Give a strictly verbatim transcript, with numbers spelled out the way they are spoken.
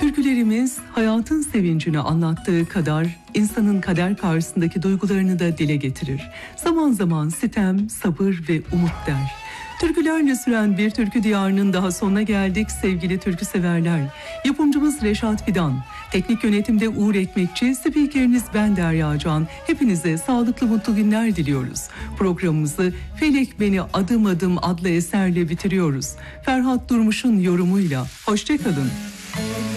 Türkülerimiz hayatın sevincini anlattığı kadar insanın kader karşısındaki duygularını da dile getirir. Zaman zaman sitem, sabır ve umut der. Türkülerle süren bir türkü diyarının daha sonuna geldik sevgili türkü severler. Yapımcımız Reşat Fidan, teknik yönetimde Uğur Ekmekçi, spikeriniz ben Derya Can. Hepinize sağlıklı mutlu günler diliyoruz. Programımızı Felek Beni Adım Adım adlı eserle bitiriyoruz. Ferhat Durmuş'un yorumuyla. Hoşça kalın.